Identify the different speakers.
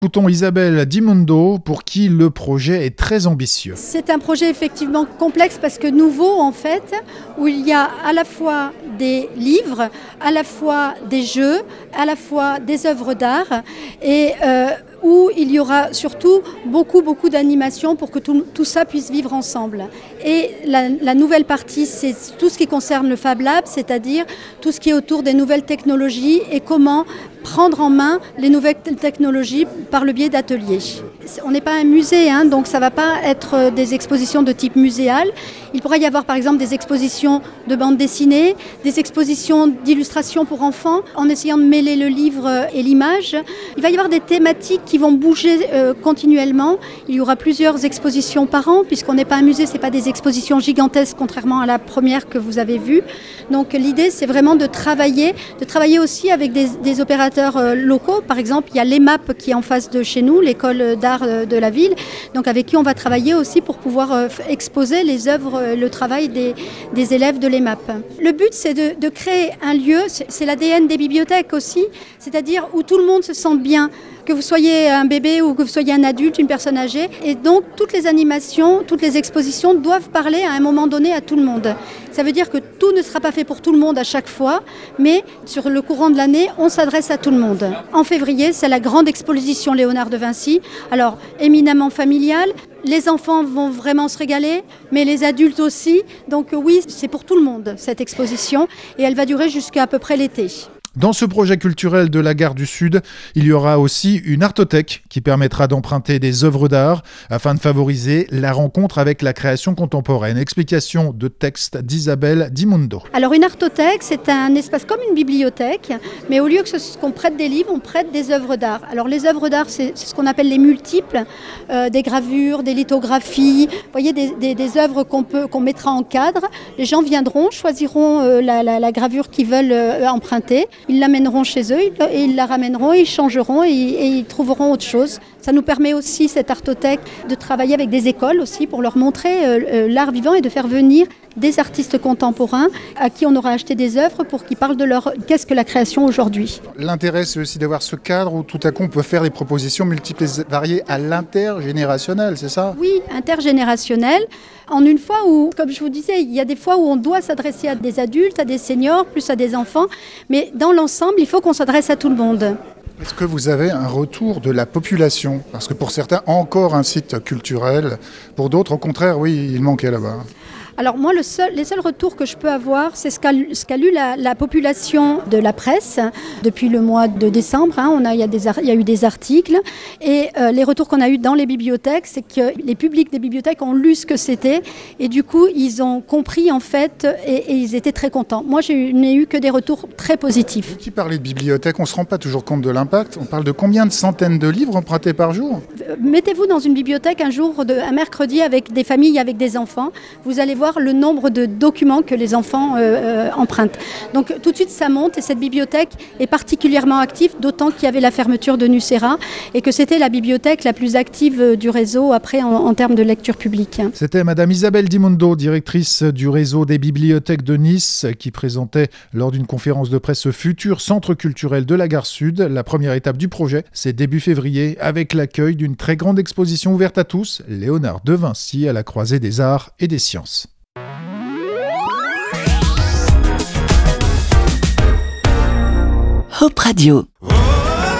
Speaker 1: Écoutons Isabelle Dimundo, pour qui le projet est très ambitieux.
Speaker 2: C'est un projet effectivement complexe parce que nouveau en fait, où il y a à la fois des livres, à la fois des jeux, à la fois des œuvres d'art et où il y aura surtout beaucoup d'animations pour que tout ça puisse vivre ensemble. Et la nouvelle partie, c'est tout ce qui concerne le Fab Lab, c'est-à-dire tout ce qui est autour des nouvelles technologies et comment prendre en main les nouvelles technologies par le biais d'ateliers. On n'est pas un musée, donc ça ne va pas être des expositions de type muséal. Il pourrait y avoir par exemple des expositions de bande dessinée, des expositions d'illustrations pour enfants, en essayant de mêler le livre et l'image. Il va y avoir des thématiques qui vont bouger continuellement. Il y aura plusieurs expositions par an, puisqu'on n'est pas un musée, ce n'est pas des expositions gigantesques, contrairement à la première que vous avez vue. Donc l'idée, c'est vraiment de travailler aussi avec des opérateurs locaux. Par exemple, il y a l'EMAP qui est en face de chez nous, l'école d'art de la ville, donc avec qui on va travailler aussi pour pouvoir exposer les œuvres, le travail des élèves de l'EMAP. Le but, c'est de créer un lieu, c'est l'ADN des bibliothèques aussi, c'est-à-dire où tout le monde se sente bien, que vous soyez un bébé ou que vous soyez un adulte, une personne âgée. Et donc, toutes les animations, toutes les expositions doivent parler à un moment donné à tout le monde. Ça veut dire que tout ne sera pas fait pour tout le monde à chaque fois, mais sur le courant de l'année, on s'adresse à tout le monde. En février, c'est la grande exposition Léonard de Vinci. Alors, éminemment familiale. Les enfants vont vraiment se régaler, mais les adultes aussi. Donc oui, c'est pour tout le monde, cette exposition. Et elle va durer jusqu'à peu près l'été.
Speaker 1: Dans ce projet culturel de la Gare du Sud, il y aura aussi une artothèque qui permettra d'emprunter des œuvres d'art afin de favoriser la rencontre avec la création contemporaine. Explication de texte d'Isabelle Dimundo.
Speaker 2: Alors une artothèque, c'est un espace comme une bibliothèque, mais au lieu qu'on prête des livres, on prête des œuvres d'art. Alors les œuvres d'art, c'est ce qu'on appelle les multiples, des gravures, des lithographies, vous voyez, des œuvres qu'on mettra en cadre. Les gens viendront, choisiront la gravure qu'ils veulent emprunter. Ils l'amèneront chez eux et ils la ramèneront, ils changeront et ils trouveront autre chose. Ça nous permet aussi, cette artothèque, de travailler avec des écoles aussi pour leur montrer l'art vivant et de faire venir des artistes contemporains à qui on aura acheté des œuvres pour qu'ils parlent de qu'est-ce que la création aujourd'hui.
Speaker 1: L'intérêt, c'est aussi d'avoir ce cadre où tout à coup on peut faire des propositions multiples et variées à l'intergénérationnel, c'est ça ?
Speaker 2: Oui, intergénérationnel. En une fois où, comme je vous disais, il y a des fois où on doit s'adresser à des adultes, à des seniors, plus à des enfants, mais dans l'ensemble, il faut qu'on s'adresse à tout le monde.
Speaker 1: Est-ce que vous avez un retour de la population ? Parce que pour certains, encore un site culturel. Pour d'autres, au contraire, oui, il manquait là-bas.
Speaker 2: Alors moi, les seuls retours que je peux avoir, c'est ce qu'a lu la population de la presse depuis le mois de décembre. Il y a eu des articles et les retours qu'on a eu dans les bibliothèques, c'est que les publics des bibliothèques ont lu ce que c'était et du coup, ils ont compris en fait et ils étaient très contents. Moi, je n'ai eu que des retours très positifs.
Speaker 1: Qui parlait de bibliothèque, on ne se rend pas toujours compte de l'impact. On parle de combien de centaines de livres empruntés par jour ?
Speaker 2: Mettez-vous dans une bibliothèque un mercredi avec des familles, avec des enfants. Vous allez voir le nombre de documents que les enfants empruntent. Donc tout de suite ça monte et cette bibliothèque est particulièrement active, d'autant qu'il y avait la fermeture de Nucera et que c'était la bibliothèque la plus active du réseau après en termes de lecture publique.
Speaker 1: C'était Madame Isabelle Dimundo, directrice du réseau des bibliothèques de Nice, qui présentait lors d'une conférence de presse ce futur centre culturel de la Gare Sud. La première étape du projet, c'est début février, avec l'accueil d'une très grande exposition ouverte à tous, Léonard de Vinci à la croisée des arts et des sciences.
Speaker 3: Hop Radio.